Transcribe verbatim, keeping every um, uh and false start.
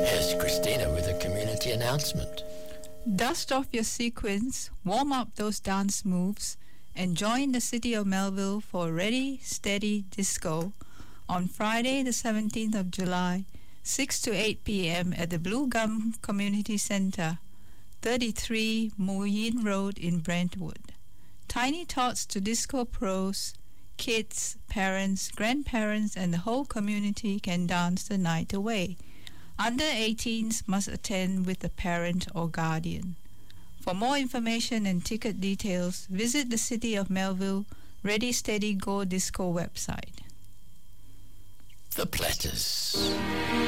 Here's Christina with a community announcement. Dust off your sequins, warm up those dance moves, and join the City of Melville for Ready, Steady Disco on Friday the seventeenth of July, six to eight p.m. at the Blue Gum Community Centre, thirty-three Moyne Road in Brentwood. Tiny tots to disco pros, kids, parents, grandparents, and the whole community can dance the night away. Under eighteens must attend with a parent or guardian. For more information and ticket details, visit the City of Melville Ready Steady Go Disco website. The Platters.